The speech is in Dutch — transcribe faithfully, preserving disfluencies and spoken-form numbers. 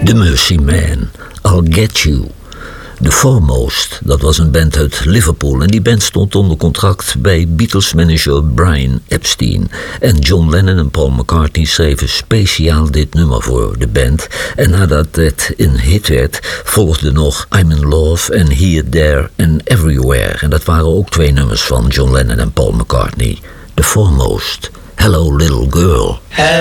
The Mercy Man, I'll Get You. The Foremost, dat was een band uit Liverpool en die band stond onder contract bij Beatles-manager Brian Epstein. En John Lennon en Paul McCartney schreven speciaal dit nummer voor de band. En nadat het een hit werd, volgde nog I'm in Love en Here, There and Everywhere. En dat waren ook twee nummers van John Lennon en Paul McCartney. The Foremost, Hello Little Girl.